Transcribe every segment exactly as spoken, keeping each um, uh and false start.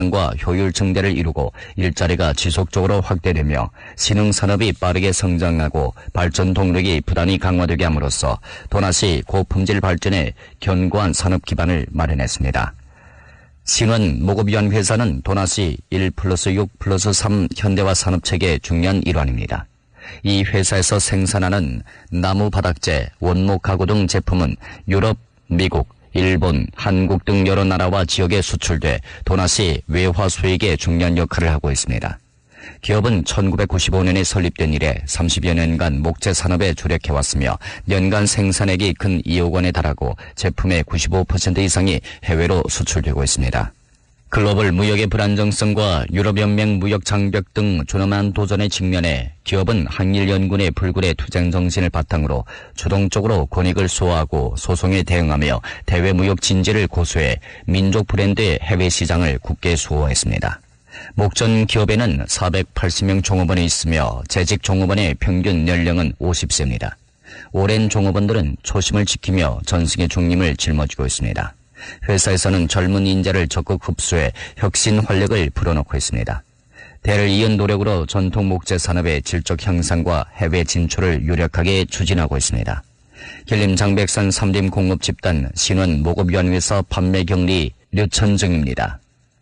과 효율 증대를 이루고 일자리가 지속적으로 확대되며 신흥산업이 빠르게 성장하고 발전 동력이 부단히 강화되게 함으로써 도나시 고품질 발전에 견고한 산업 기반을 마련했습니다. 신원 목업위원 회사는 도나시 일 플러스 육 플러스 삼 현대화 산업체계의 중요한 일환입니다. 이 회사에서 생산하는 나무 바닥재, 원목 가구 등 제품은 유럽, 미국, 일본, 한국 등 여러 나라와 지역에 수출돼 도나시 외화 수익에 중요한 역할을 하고 있습니다. 기업은 천구백구십오 년에 설립된 이래 삼십여 년간 목재 산업에 주력해왔으며 연간 생산액이 근 이억 원에 달하고 제품의 구십오 퍼센트 이상이 해외로 수출되고 있습니다. 글로벌 무역의 불안정성과 유럽연맹 무역 장벽 등 존엄한 도전에 직면해 기업은 항일연군의 불굴의 투쟁 정신을 바탕으로 주동적으로 권익을 수호하고 소송에 대응하며 대외 무역 진지를 고수해 민족 브랜드의 해외 시장을 굳게 수호했습니다. 목전 기업에는 사백팔십 명 종업원이 있으며 재직 종업원의 평균 연령은 오십 세입니다. 오랜 종업원들은 초심을 지키며 전승의 중림을 짊어지고 있습니다. 회사에서는 젊은 인재를 적극 흡수해 혁신 활력을 불어넣고 있습니다. 대를 이은 노력으로 전통 목재 산업의 질적 향상과 해외 진출을 유력하게 추진하고 있습니다. 길림 장백산 삼림 공업 집단 신원 목업위원회에서 판매 경리 류천정입니다.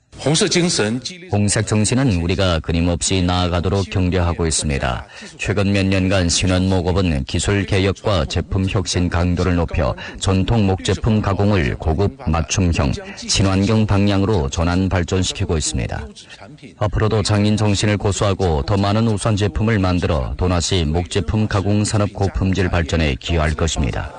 홍색 정신은 우리가 끊임없이 나아가도록 격려하고 있습니다. 최근 몇 년간 신원목업은 기술 개혁과 제품 혁신 강도를 높여 전통 목제품 가공을 고급 맞춤형, 친환경 방향으로 전환 발전시키고 있습니다. 앞으로도 장인 정신을 고수하고 더 많은 우수한 제품을 만들어 도나시 목제품 가공 산업 고품질 발전에 기여할 것입니다.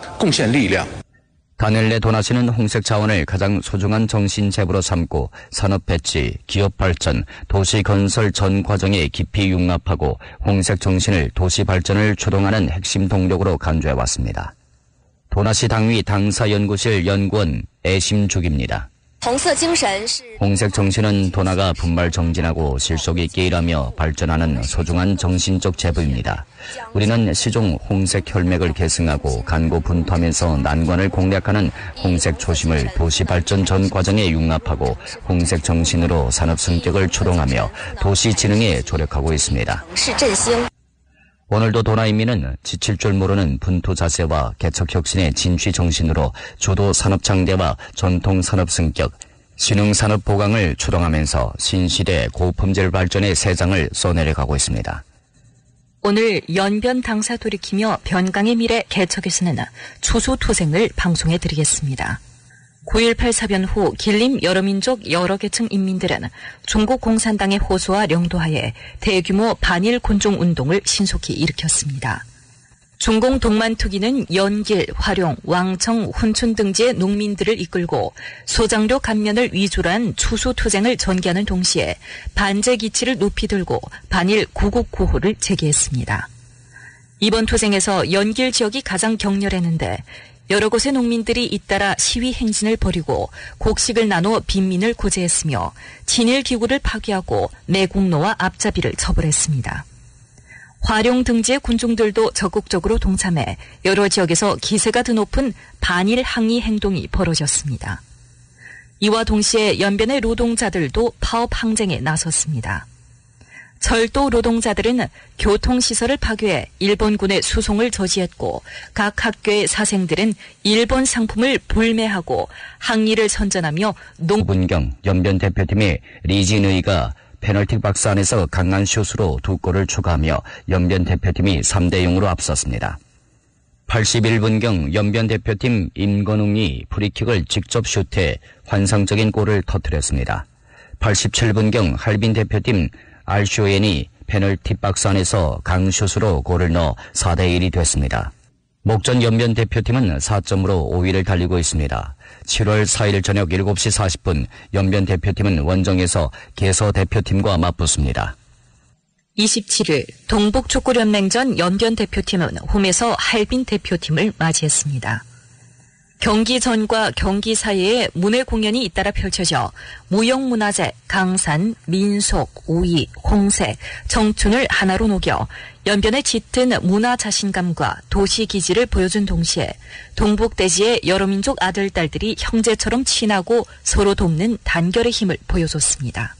다넬레 도나시는 홍색 자원을 가장 소중한 정신 재부로 삼고 산업 배치, 기업 발전, 도시 건설 전 과정에 깊이 융합하고 홍색 정신을 도시 발전을 주동하는 핵심 동력으로 간주해왔습니다. 도나시 당위 당사연구실 연구원 애심죽입니다. 홍색 정신은 도나가 분발 정진하고 실속 있게 일하며 발전하는 소중한 정신적 재부입니다. 우리는 시종 홍색 혈맥을 계승하고 간고 분투하면서 난관을 공략하는 홍색 초심을 도시 발전 전 과정에 융합하고 홍색 정신으로 산업 성격을 추동하며 도시 진흥에 조력하고 있습니다. 오늘도 도나인민은 지칠 줄 모르는 분투 자세와 개척 혁신의 진취 정신으로 주도 산업 장대와 전통 산업 성격, 신흥 산업 보강을 추동하면서 신시대 고품질 발전의 새 장을 써내려가고 있습니다. 오늘 연변 당사 돌이키며 변강의 미래 개척에서는 추수투쟁을 방송해 드리겠습니다. 구일팔 사변 후 길림 여러민족 여러 계층 인민들은 중국 공산당의 호소와 령도하에 대규모 반일 군종 운동을 신속히 일으켰습니다. 중공 동만투기는 연길, 화룡, 왕청, 훈춘 등지의 농민들을 이끌고 소장료 감면을 위주로 한 추수투쟁을 전개하는 동시에 반제 기치를 높이 들고 반일 구국구호를 제기했습니다. 이번 투쟁에서 연길 지역이 가장 격렬했는데 여러 곳의 농민들이 잇따라 시위 행진을 벌이고 곡식을 나눠 빈민을 고제했으며 친일 기구를 파괴하고 매국노와 앞잡이를 처벌했습니다. 화룡 등지의 군중들도 적극적으로 동참해 여러 지역에서 기세가 드높은 반일 항의 행동이 벌어졌습니다. 이와 동시에 연변의 노동자들도 파업 항쟁에 나섰습니다. 철도 노동자들은 교통시설을 파괴해 일본군의 수송을 저지했고 각 학교의 사생들은 일본 상품을 불매하고 항의를 선전하며 농... 문경 연변 대표팀의 리진의가 페널티 박스 안에서 강한 슛으로 두 골을 추가하며 연변 대표팀이 삼 대 영으로 앞섰습니다. 팔십일 분경 연변 대표팀 임건웅이 프리킥을 직접 슛해 환상적인 골을 터뜨렸습니다. 팔십칠 분경 할빈 대표팀 알쇼엔이 페널티 박스 안에서 강슛으로 골을 넣어 사 대 일이 됐습니다. 목전 연변 대표팀은 사 점으로 오 위를 달리고 있습니다. 칠월 사일 저녁 일곱 시 사십 분 연변 대표팀은 원정에서 개서 대표팀과 맞붙습니다. 이십칠일 동북축구연맹전 연변 대표팀은 홈에서 할빈 대표팀을 맞이했습니다. 경기전과 경기 사이에 문화 공연이 잇따라 펼쳐져 무형문화재, 강산, 민속, 오이, 홍색, 청춘을 하나로 녹여 연변에 짙은 문화 자신감과 도시 기질을 보여준 동시에 동북대지의 여러 민족 아들, 딸들이 형제처럼 친하고 서로 돕는 단결의 힘을 보여줬습니다.